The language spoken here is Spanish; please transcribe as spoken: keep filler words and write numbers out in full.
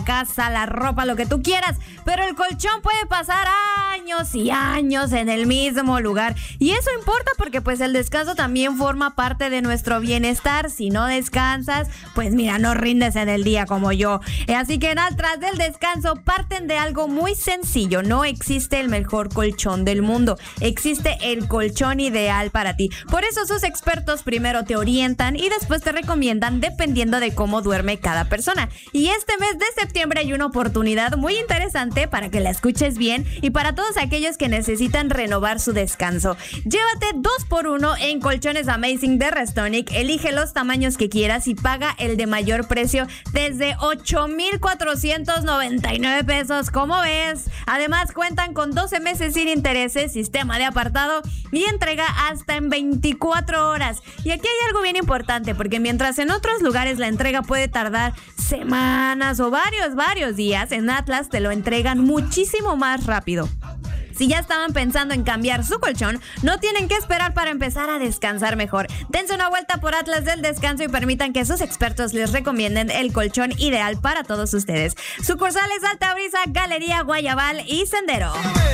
casa, la ropa, lo que tú quieras, pero el colchón puede pasar años y años en el mismo lugar, y eso importa porque pues el descanso también forma parte de nuestro bienestar. Si no descansas, pues mira, no rindes en el día como yo. Así que nada, tras del descanso parten de algo muy sencillo: no existe el mejor colchón del mundo, existe el colchón ideal para ti. Por eso sus expertos primero te orientan y después te recomiendan dependiendo de cómo duerme cada persona. Y este mes de septiembre Septiembre hay una oportunidad muy interesante para que la escuches bien y para todos aquellos que necesitan renovar su descanso. Llévate dos por uno en colchones Amazing de Restonic. Elige los tamaños que quieras y paga el de mayor precio desde ocho mil cuatrocientos noventa y nueve pesos. ¿Cómo ves? Además cuentan con doce meses sin intereses, sistema de apartado y entrega hasta en veinticuatro horas. Y aquí hay algo bien importante, porque mientras en otros lugares la entrega puede tardar semanas o varios varios días, en Atlas te lo entregan muchísimo más rápido. Si ya estaban pensando en cambiar su colchón, no tienen que esperar para empezar a descansar mejor. Dense una vuelta por Atlas del Descanso y permitan que sus expertos les recomienden el colchón ideal para todos ustedes. Sucursales Alta Brisa, Galería Guayabal y Sendero.